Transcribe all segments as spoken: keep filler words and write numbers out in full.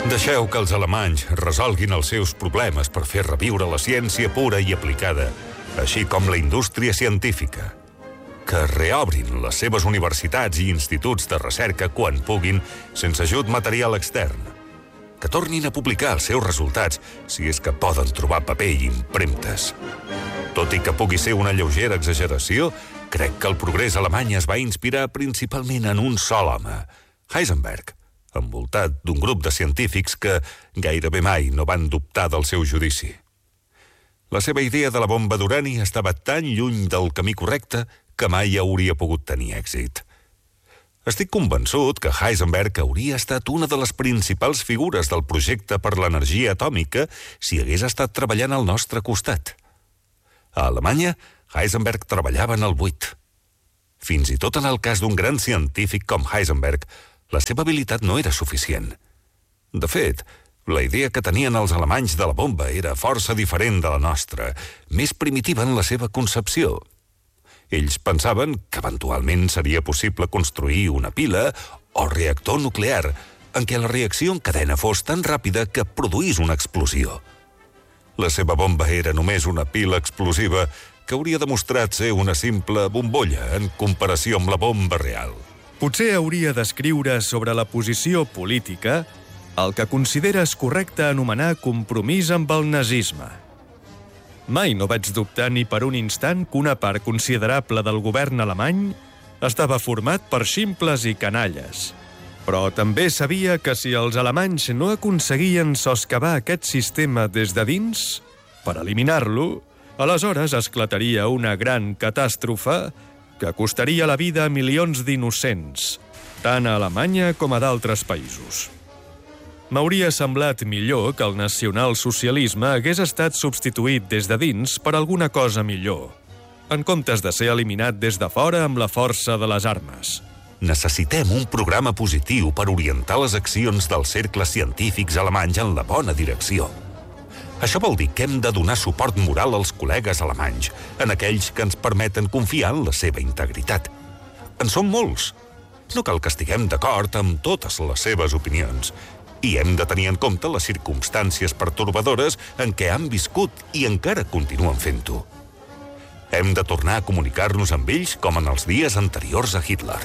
Deixeu que els alemanys resolguin els seus problemes per fer reviure la ciència pura i aplicada, així com la indústria científica. Que reobrin les seves universitats i instituts de recerca quan puguin, sense ajut material extern. Que tornin a publicar els seus resultats, si és que poden trobar paper i impremtes. Tot i que pugui ser una lleugera exageració, crec que el progrés alemany es va inspirar principalment en un sol home, Heisenberg, envoltat d'un grup de científics que gairebé mai no van dubtar del seu judici. La seva idea de la bomba d'urani estava tan lluny del camí correcte que mai hauria pogut tenir èxit. Estic convençut que Heisenberg hauria estat una de les principals figures del projecte per l'energia atòmica si hagués estat treballant al nostre costat. A Alemanya, Heisenberg treballava en el buit. Fins i tot en el cas d'un gran científic com Heisenberg, la seva habilitat no era suficient. De fet, la idea que tenien els alemanys de la bomba era força diferent de la nostra, més primitiva en la seva concepció. Ells pensaven que eventualment seria possible construir una pila o reactor nuclear en què la reacció en cadena fos tan ràpida que produís una explosió. La seva bomba era només una pila explosiva que hauria demostrat ser una simple bombolla en comparació amb la bomba real. Potser hauria d'escriure sobre la posició política el que consideres correcte anomenar compromís amb el nazisme. Mai no vaig dubtar ni per un instant que una part considerable del govern alemany estava format per ximples i canalles. Però també sabia que si els alemanys no aconseguien soscavar aquest sistema des de dins, per eliminar-lo, aleshores esclataria una gran catàstrofe que costaria la vida a milions d'innocents, tant a Alemanya com a d'altres països. M'hauria semblat millor que el nacionalsocialisme hagués estat substituït des de dins per alguna cosa millor, en comptes de ser eliminat des de fora amb la força de les armes. Necessitem un programa positiu per orientar les accions dels cercles científics alemanys en la bona direcció. Això vol dir que hem de donar suport moral als col·legues alemanys, en aquells que ens permeten confiar en la seva integritat. En som molts. No cal que estiguem d'acord amb totes les seves opinions. I hem de tenir en compte les circumstàncies pertorbadores en què han viscut i encara continuen fent-ho. Hem de tornar a comunicar-nos amb ells com en els dies anteriors a Hitler.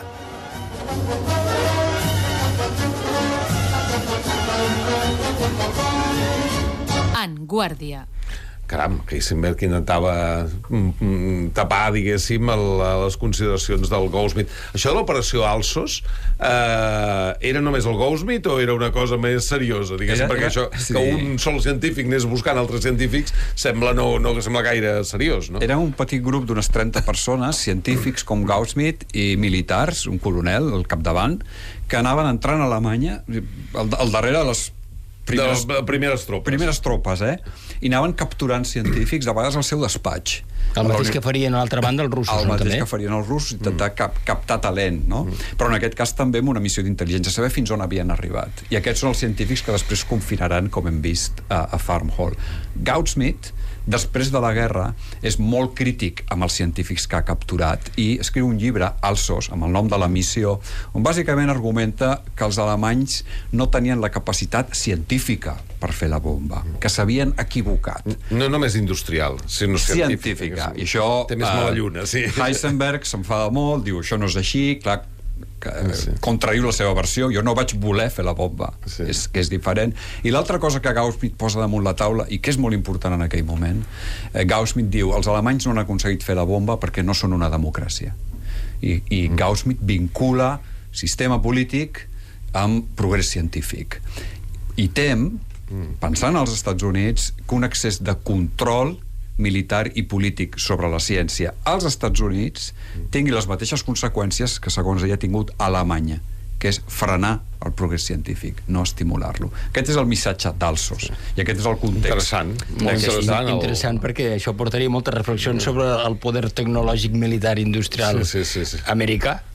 En Guàrdia. Caram, que Heisenberg intentava tapar, diguéssim, les consideracions del Goudsmit. Això de l'operació Alsos eh, era només el Goudsmit o era una cosa més seriosa, diguéssim? Era, perquè era, això, sí. Que un sol científic anés buscant altres científics sembla no, no sembla gaire seriós, no? Era un petit grup d'unes trenta persones, científics com Goudsmit i militars, un coronel al capdavant, que anaven entrant a Alemanya al, al darrere de les Primeres, de les primeres tropes. Primeres tropes, eh? I anaven capturant científics, a vegades al seu despatx. El mateix que farien a l'altra banda els russos, el no? mateix també? que farien els russos, intentar mm. cap, captar talent, no? Mm. Però en aquest cas també amb una missió d'intel·ligència, saber fins on havien arribat. I aquests són els científics que després confinaran, com hem vist, a, a Farm Hall. Goudsmit, després de la guerra, és molt crític amb els científics que ha capturat i escriu un llibre, Alsos, amb el nom de la missió, on bàsicament argumenta que els alemanys no tenien la capacitat científica per fer la bomba, que s'havien equivocat. No només industrial, sinó científica. Científica. I això... Té més mala lluna, sí. Heisenberg s'enfada molt, diu, això no és així, clar, que sí. Contradiu la seva versió, jo no vaig voler fer la bomba, sí. és, que és diferent. I l'altra cosa que Goudsmit posa damunt la taula, i que és molt important en aquell moment, eh, Goudsmit diu, els alemanys no han aconseguit fer la bomba perquè no són una democràcia. I, i mm. Goudsmit vincula sistema polític amb progrés científic. I tem, mm. pensant als Estats Units, que un excés de control militar i polític sobre la ciència als Estats Units tingui les mateixes conseqüències que segons ella ha tingut a Alemanya, que és frenar el progrés científic, no estimular-lo. Aquest és el missatge d'Alsos, i aquest és el context. Interessant, molt interessant. Interessant, perquè això portaria moltes reflexions sobre el poder tecnològic militar industrial sí, sí, sí, sí. americà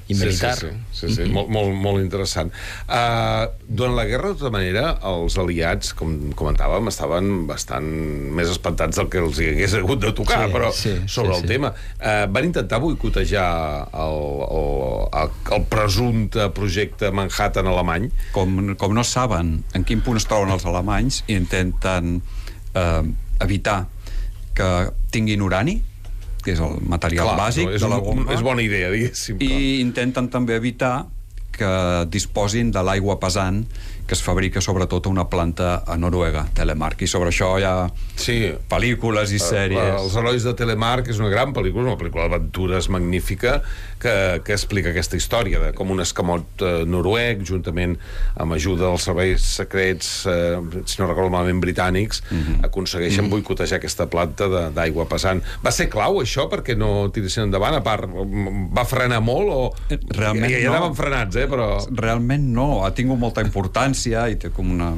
i militar. Sí, sí, sí, sí, sí. molt, molt, molt interessant. Uh, durant la guerra, de tota manera, els aliats, com comentàvem, estaven bastant més espantats del que els hi hagués hagut de tocar, sí, però sí, sobre sí, el sí. tema. Uh, van intentar boicotejar el, el, el, el presumpte projecte Manhattan alemany. Com, com no saben en quin punt es troben els alemanys, intenten eh, evitar que tinguin urani, que és el material Clar, bàsic és de la un, bomba, és bona idea, diguéssim. i intenten també evitar que disposin de l'aigua pesant que es fabrica sobretot a una planta a Noruega, Telemark, i sobre això hi ha sí. pel·lícules i sèries. Uh, Els herois de Telemark és una gran pel·lícula, una pel·lícula d'aventures magnífica que, que explica aquesta història de com un escamot uh, noruec, juntament amb ajuda dels serveis secrets, uh, si no recordo malament, britànics, mm-hmm. aconsegueixen mm-hmm. boicotejar aquesta planta d'aigua pesant. Va ser clau, això, perquè no tiressin endavant? A part, va frenar molt o... Realment ja, ja no. anaven frenats, eh, però... Realment no, ha tingut molta importància i té com una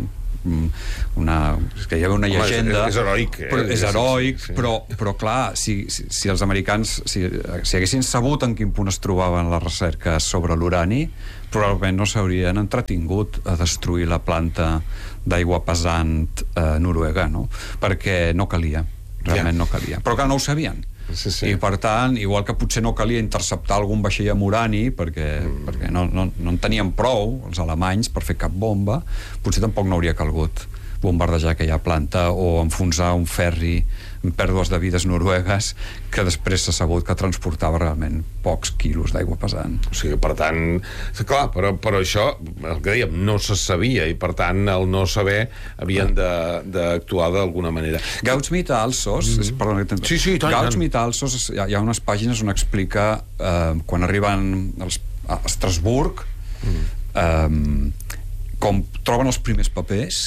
una, és que hi ha una llegenda. Home, és, és heroic. Eh? Però, és heroic, sí, sí. però, però clar, si, si, si els americans si, si haguessin sabut en quin punt es trobaven les recerques sobre l'urani, probablement no s'haurien entretingut a destruir la planta d'aigua pesant eh, noruega, no? Perquè no calia, realment ja. no calia. Però clar, no ho sabien. Sí, sí. I per tant, igual que potser no calia interceptar algun vaixell amb urani perquè, mm. perquè no, no, no en tenien prou els alemanys per fer cap bomba, potser tampoc no hauria calgut bombardejar aquella planta o enfonsar un ferri amb pèrdues de vides noruegues que després s'ha sabut que transportava realment pocs quilos d'aigua pesant. O sigui, per tant, clar, però, però això, el que dèiem, no se sabia i per tant, el no saber havien d'actuar d'alguna manera. Gaudsmit a Alsos, mm-hmm. perdona, sí, sí, tant, Gaudsmit a Alsos, hi ha, hi ha unes pàgines on explica eh, quan arriben als, a Estrasburg mm. eh, com troben els primers papers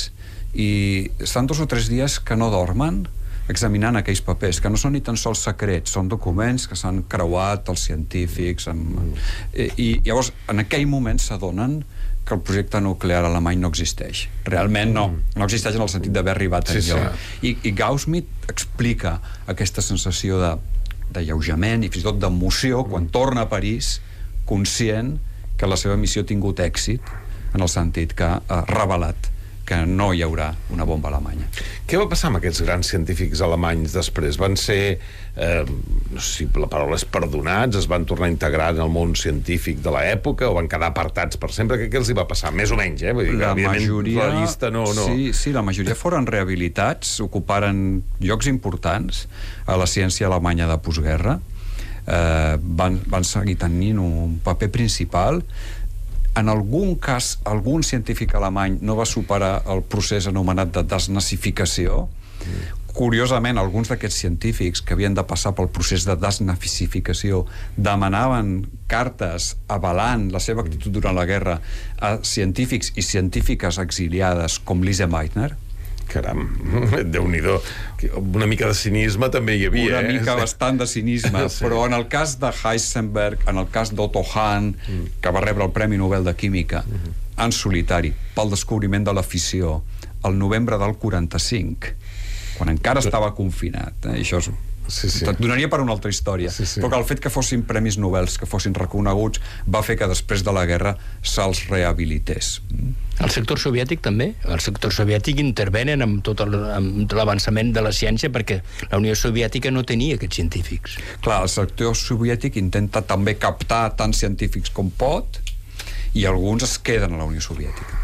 i estan dos o tres dies que no dormen examinant aquells papers, que no són ni tan sols secrets, són documents que s'han creuat els científics amb... I, i llavors en aquell moment s'adonen que el projecte nuclear alemany no existeix. Realment no, no existeix en el sentit d'haver arribat sí, enlloc. Sí. I, i Gaudsmit explica aquesta sensació de d'alleujament i fins i tot d'emoció quan torna a París conscient que la seva missió ha tingut èxit en el sentit que ha revelat que no hi haurà una bomba alemanya. Què va passar amb aquests grans científics alemanys després? Van ser, eh, no sé si la paraula és perdonats, es van tornar a integrar en el món científic de l'època o van quedar apartats per sempre? Què, què els hi va passar? Més o menys, eh? Vull dir, la majoria... La llista no, no... Sí, sí, la majoria foren rehabilitats, ocuparen llocs importants a la ciència alemanya de postguerra, eh, van, van seguir tenint un paper principal. En algun cas, algun científic alemany no va superar el procés anomenat de desnazificació. Mm. Curiosament, alguns d'aquests científics que havien de passar pel procés de desnazificació demanaven cartes avalant la seva actitud durant la guerra a científics i científiques exiliades com Lise Meitner. Caram, Déu-n'hi-do. Una mica de cinisme també hi havia, Una eh? mica bastant de cinisme, sí. Però en el cas de Heisenberg, en el cas d'Otto Hahn, mm. que va rebre el Premi Nobel de Química, mm-hmm. en solitari, pel descobriment de la fissió, el novembre del quaranta-cinc, quan encara estava confinat, eh? Això és... Sí, sí. Et donaria per una altra història, sí, sí. Però que el fet que fossin premis Nobels, que fossin reconeguts, va fer que després de la guerra se'ls rehabilités. El sector soviètic també. El sector soviètic intervenen amb tot l'avançament de la ciència perquè la Unió Soviètica no tenia aquests científics. Clar, el sector soviètic intenta també captar tants científics com pot i alguns es queden a la Unió Soviètica.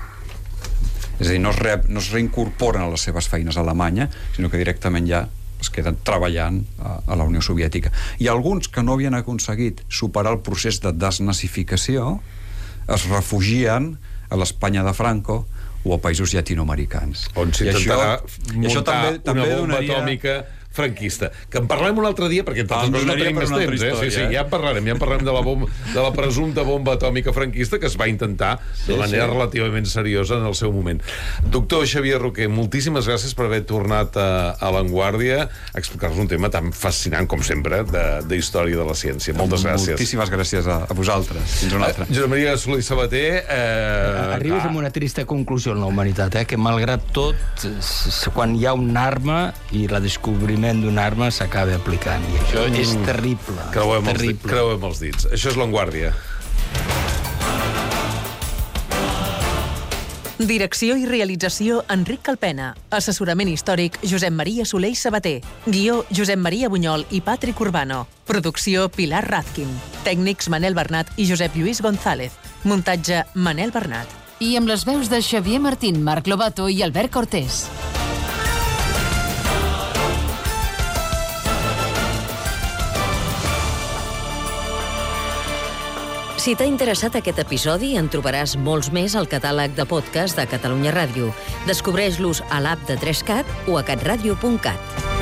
És a dir, no es, re, no es reincorporen a les seves feines a Alemanya, sinó que directament ja es queden treballant a, a la Unió Soviètica. I alguns que no havien aconseguit superar el procés de desnazificació es refugien a l'Espanya de Franco o a països llatinoamericans. On s'intentarà muntar això també, també una bomba donaria... atòmica franquista. Que en parlem un altre dia, perquè entre altres coses no tenim més temps, eh? Sí, sí, ja en parlarem, ja en parlarem de la, bomba, de la presumpta bomba atòmica franquista que es va intentar de manera sí, sí. relativament seriosa en el seu moment. Doctor Xavier Roquer, moltíssimes gràcies per haver tornat a, a l'Avantguàrdia a explicar-nos un tema tan fascinant, com sempre, de, de història de la ciència. Moltes gràcies. Moltíssimes gràcies a, a vosaltres. Fins una altra. Eh, Josep Maria Solé i Sabater... Eh, Arribes ah. amb una trista conclusió en la humanitat, eh? Que malgrat tot, quan hi ha una arma i la descobrim d'una arma s'acaba aplicant i això mm. és terrible. Creuem, terrible. Els, creuem els dits. Això és l'Avantguàrdia. Direcció i realització Enric Calpena. Assessorament històric Josep Maria Soler i Sabater. Guió Josep Maria Bunyol i Patrick Urbano. Producció Pilar Razkin. Tècnics Manel Bernat i Josep Lluís González. Muntatge Manel Bernat. I amb les veus de Xavier Martín, Marc Lobato i Albert Cortés. Si t'ha interessat aquest episodi, en trobaràs molts més al catàleg de podcast de Catalunya Ràdio. Descobreix-los a l'app de tres cat o a catradio punt cat.